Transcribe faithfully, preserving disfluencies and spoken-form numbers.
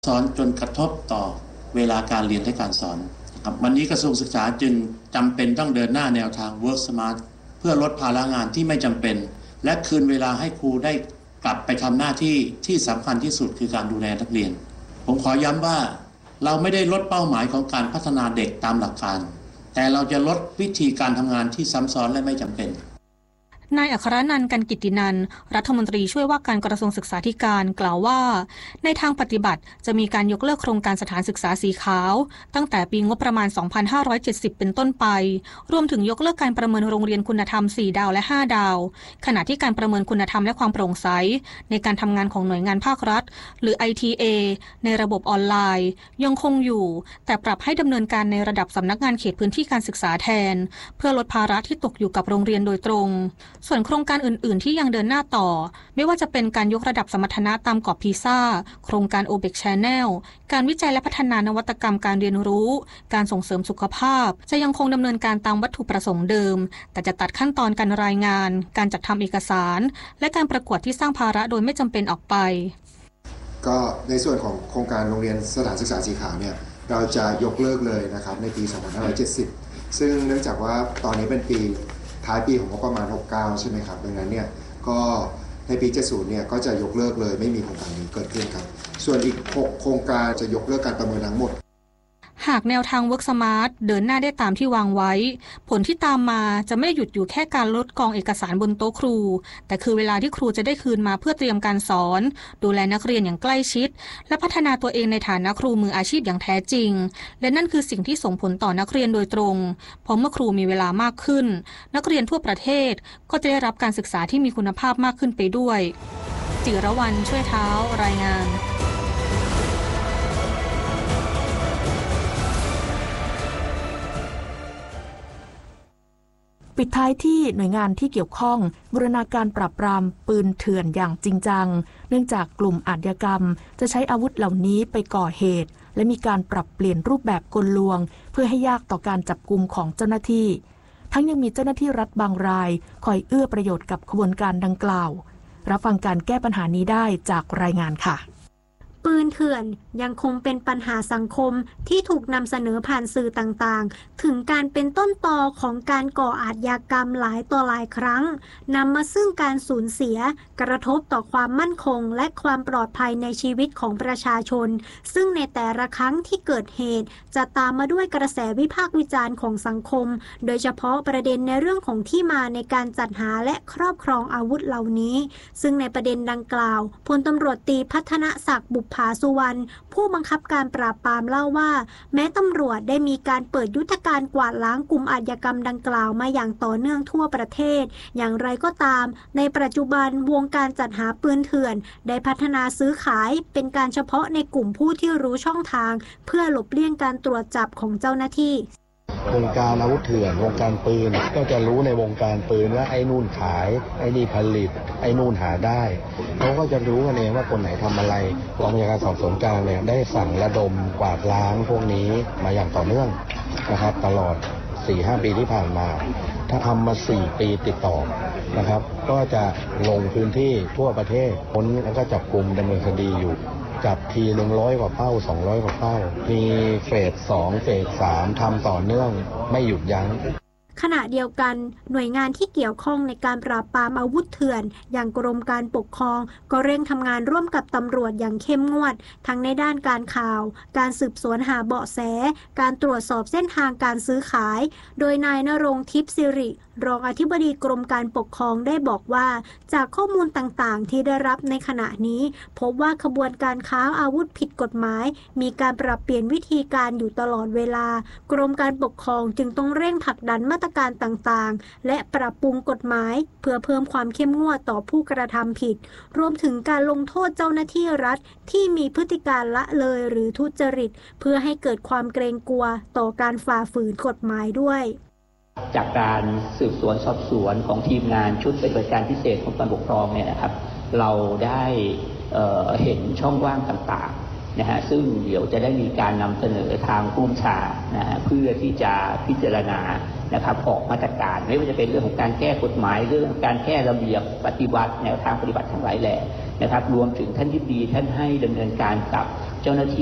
สอนจนกระทบต่อเวลาการเรียนและการสอนครับวันนี้กระทรวงศึกษาจึงจำเป็นต้องเดินหน้าแนวทาง Work Smart เพื่อลดภาระงานที่ไม่จำเป็นและคืนเวลาให้ครูได้กลับไปทำหน้าที่ที่สำคัญที่สุดคือการดูแลนักเรียนผมขอย้ำว่าเราไม่ได้ลดเป้าหมายของการพัฒนาเด็กตามหลักการแต่เราจะลดวิธีการทำงานที่ซ้ำซ้อนและไม่จำเป็นนายอัครนันท์ กันกิตตินันท์รัฐมนตรีช่วยว่าการกระทรวงศึกษาธิการกล่าวว่าในทางปฏิบัติจะมีการยกเลิกโครงการสถานศึกษาสีขาวตั้งแต่ปีงบประมาณสองพันห้าร้อยเจ็ดสิบเป็นต้นไปรวมถึงยกเลิกการประเมินโรงเรียนคุณธรรมสี่ดาวและห้าดาวขณะที่การประเมินคุณธรรมและความโปร่งใสในการทำงานของหน่วยงานภาครัฐหรือ ไอ ที เอ ในระบบออนไลน์ยังคงอยู่แต่ปรับให้ดำเนินการในระดับสำนักงานเขตพื้นที่การศึกษาแทนเพื่อลดภาระที่ตกอยู่กับโรงเรียนโดยตรงส่วนโครงการอื่นๆที่ยังเดินหน้าต่อไม่ว่าจะเป็นการยกระดับสมรรถนะตามกรอบพีซ่าโครงการ โอ บี อี ซี Channel การวิจัยและพัฒนานวัตกรรมการเรียนรู้การส่งเสริมสุขภาพจะยังคงดำเนินการตามวัตถุประสงค์เดิมแต่จะตัดขั้นตอนการรายงานการจัดทำเอกสารและการประกวดที่สร้างภาระโดยไม่จำเป็นออกไปก็ในส่วนของโครงการโรงเรียนสถานศึกษาสีขาวเนี่ยเราจะยกเลิกเลยนะครับในปีสองพันห้าร้อยเจ็ดสิบซึ่งเนื่องจากว่าตอนนี้เป็นปีท้ายปีของงบประมาณหกสิบเก้าใช่ไหมครับดังนั้นเนี่ยก็ในปีเจ็ดสิบเนี่ยก็จะยกเลิกเลยไม่มีโครงการนี้เกิดขึ้นครับส่วนอีกหกโครงการจะยกเลิกการประเมินทั้งหมดหากแนวทาง Work Smart เดินหน้าได้ตามที่วางไว้ผลที่ตามมาจะไม่หยุดอยู่แค่การลดกองเอกสารบนโต๊ะครูแต่คือเวลาที่ครูจะได้คืนมาเพื่อเตรียมการสอนดูแลนักเรียนอย่างใกล้ชิดและพัฒนาตัวเองในฐานะครูมืออาชีพอย่างแท้จริงและนั่นคือสิ่งที่ส่งผลต่อนักเรียนโดยตรงเพราะเมื่อครูมีเวลามากขึ้นนักเรียนทั่วประเทศก็จะได้รับการศึกษาที่มีคุณภาพมากขึ้นไปด้วยจิรวรรณช่วยเท้ารายงานปิดท้ายที่หน่วยงานที่เกี่ยวข้องบูรณาการปราบปรามปืนเถื่อนอย่างจริงจังเนื่องจากกลุ่มอาชญากรรมจะใช้อาวุธเหล่านี้ไปก่อเหตุและมีการปรับเปลี่ยนรูปแบบกลลวงเพื่อให้ยากต่อการจับกุมของเจ้าหน้าที่ทั้งยังมีเจ้าหน้าที่รัฐบางรายคอยเอื้อประโยชน์กับขบวนการดังกล่าวรับฟังการแก้ปัญหานี้ได้จากรายงานค่ะปืนเถื่อนยังคงเป็นปัญหาสังคมที่ถูกนำเสนอผ่านสื่อต่างๆถึงการเป็นต้นตอของการก่ออาชญากรรมหลายต่อหลายครั้งนำมาซึ่งการสูญเสียกระทบต่อความมั่นคงและความปลอดภัยในชีวิตของประชาชนซึ่งในแต่ละครั้งที่เกิดเหตุจะตามมาด้วยกระแสวิพากษ์วิจารณ์ของสังคมโดยเฉพาะประเด็นในเรื่องของที่มาในการจัดหาและครอบครองอาวุธเหล่านี้ซึ่งในประเด็นดังกล่าวพลตำรวจตรีพัฒนศักดิ์บุภาสุวรรณผู้บังคับการปราบปรามเล่าว่าแม้ตำรวจได้มีการเปิดยุทธการกวาดล้างกลุ่มอาชญากรรมดังกล่าวมาอย่างต่อเนื่องทั่วประเทศอย่างไรก็ตามในปัจจุบันวงการจัดหาปืนเถื่อนได้พัฒนาซื้อขายเป็นการเฉพาะในกลุ่มผู้ที่รู้ช่องทางเพื่อหลบเลี่ยงการตรวจจับของเจ้าหน้าที่วงการอาวุธเถื่อนวงการปืนก็จะรู้ในวงการปืนว่าไอ้นู่นขายไอ้นี่ผลิตไอ้นู่นหาได้เขาก็จะรู้กันเองว่าคนไหนทำอะไรกองบัญชาการสอบสวนกลางเนี่ยได้สั่งระดมกวาดล้างพวกนี้มาอย่างต่อเนื่องนะครับตลอด สี่ห้า ปีที่ผ่านมาถ้าทำมาสี่ปีติดต่อนะครับก็จะลงพื้นที่ทั่วประเทศค้นแล้วก็จับกุมดำเนินคดีอยู่จับทีหนึ่งร้อยกว่าเป้าสองร้อยกว่าเป้ามีเฟสสองเฟสสามทำต่อเนื่องไม่หยุดยั้งขณะเดียวกันหน่วยงานที่เกี่ยวข้องในการปราบปรามอาวุธเถื่อนอย่างกรมการปกครองก็เร่งทำงานร่วมกับตำรวจอย่างเข้มงวดทั้งในด้านการข่าวการสืบสวนหาเบาะแสการตรวจสอบเส้นทางการซื้อขายโดยนายณรงค์ทิพย์สิริรองอธิบดีกรมการปกครองได้บอกว่าจากข้อมูลต่างๆที่ได้รับในขณะนี้พบว่าขบวนการค้าอาวุธผิดกฎหมายมีการปรับเปลี่ยนวิธีการอยู่ตลอดเวลากรมการปกครองจึงต้องเร่งผลักดันมาตรการต่างๆและปรับปรุงกฎหมายเพื่อเพิ่มความเข้มงวดต่อผู้กระทำผิดรวมถึงการลงโทษเจ้าหน้าที่รัฐที่มีพฤติการละเลยหรือทุจริตเพื่อให้เกิดความเกรงกลัวต่อการฝ่าฝืนกฎหมายด้วยจากการสืบสวนสอบสวนของทีมงานชุดปฏิบัติการพิเศษของกรมการปกครองเนี่ยนะครับเราได้เอ่อเห็นช่องว่างต่างๆนะฮะซึ่งเดี๋ยวจะได้มีการนำเสนอทางผู้บัญชานะฮะเพื่อที่จะพิจารณานะครับออกมาตรการไม่ว่าจะเป็นเรื่องของการแก้กฎหมายเรื่องการแก้ระเบียบปฏิบัติแนวทางปฏิบัติทั้งหลายแหล่นะครับรวมถึงท่านที่ดีท่านให้ดำเนินการกับเจ้าหน้าที่